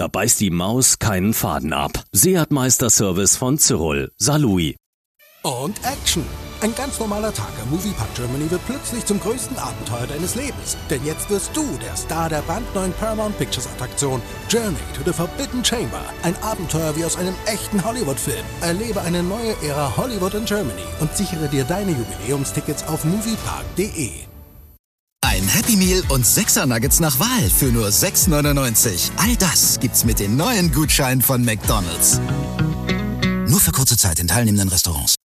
Da beißt die Maus keinen Faden ab. Seat Meisterservice von Cyril. Salui. Und Action! Ein ganz normaler Tag am Moviepark Germany wird plötzlich zum größten Abenteuer deines Lebens. Denn jetzt wirst du der Star der brandneuen Paramount Pictures Attraktion Journey to the Forbidden Chamber. Ein Abenteuer wie aus einem echten Hollywood-Film. Erlebe eine neue Ära Hollywood in Germany und sichere dir deine Jubiläumstickets auf moviepark.de. Ein Happy Meal und 6er Nuggets nach Wahl für nur 6,99. All das gibt's mit den neuen Gutscheinen von McDonald's. Nur für kurze Zeit in teilnehmenden Restaurants.